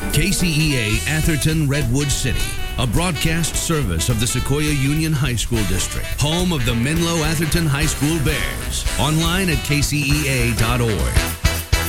KCEA Atherton Redwood City, a broadcast service of the Sequoia Union High School District, home of the Menlo Atherton High School Bears. Online at kcea.org.